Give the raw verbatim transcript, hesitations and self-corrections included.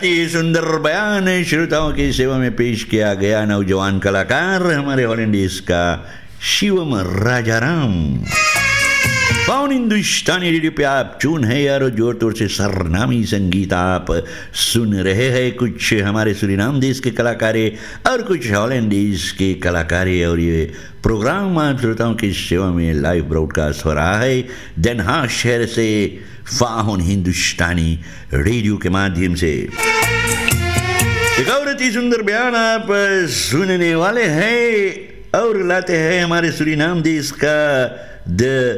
ये सुंदर बयान श्रोताओं की सेवा में पेश किया गया नौजवान कलाकार हमारे हॉलैंडिस का शिवम राजाराम। पावन हिंदुस्तानी रेडियो पे आप चून है यारो, जोर तोर से सरनामी संगीत आप सुन रहे हैं। कुछ हमारे सूरीनाम देश के कलाकारे और कुछ हॉलैंडिस के कलाकारे, और ये प्रोग्राम आप श्रोताओं की सेवा में लाइव ब्रॉडकास्ट हो रहा है देन हाग शहर से पावन हिंदुस्तानी रेडियो के माध्यम से। एक और अति सुंदर बयान आप सुनने वाले हैं और लाते हैं हमारे सूरीनाम देश का द